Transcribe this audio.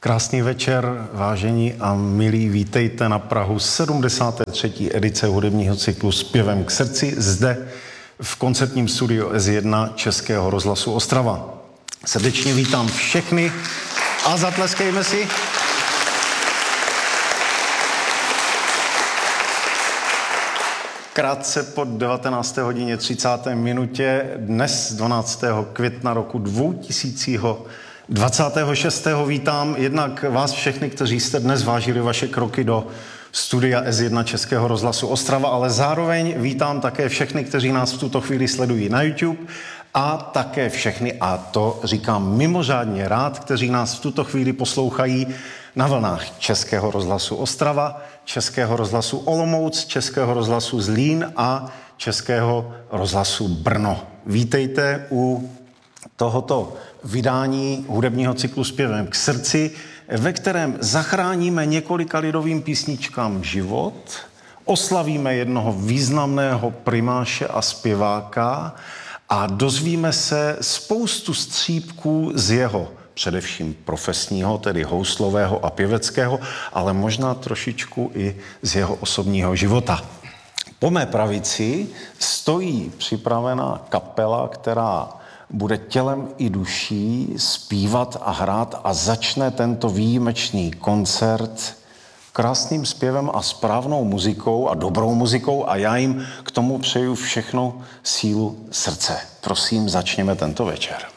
Krásný večer, vážení a milí, vítejte na prahu 73. edice hudebního cyklu Zpěvem k srdci zde v koncertním studiu S1 Českého rozhlasu Ostrava. Srdečně vítám všechny a zatleskejme si. Krátce po 19. hodině 30. minutě dnes 12. května roku 2026. vítám jednak vás všechny, kteří jste dnes vážili vaše kroky do studia S1 Českého rozhlasu Ostrava, ale zároveň vítám také všechny, kteří nás v tuto chvíli sledují na YouTube a také všechny, a to říkám mimořádně rád, kteří nás v tuto chvíli poslouchají na vlnách Českého rozhlasu Ostrava, Českého rozhlasu Olomouc, Českého rozhlasu Zlín a Českého rozhlasu Brno. Vítejte u tohoto vydání hudebního cyklu Zpěvem k srdci, ve kterém zachráníme několika lidovým písničkám život, oslavíme jednoho významného primáše a zpěváka a dozvíme se spoustu střípků z jeho především profesního, tedy houslového a pěveckého, ale možná trošičku i z jeho osobního života. Po mé pravici stojí připravená kapela, která bude tělem i duší zpívat a hrát a začne tento výjimečný koncert krásným zpěvem a správnou muzikou a dobrou muzikou a já jim k tomu přeju všechnu sílu srdce. Prosím, začněme tento večer.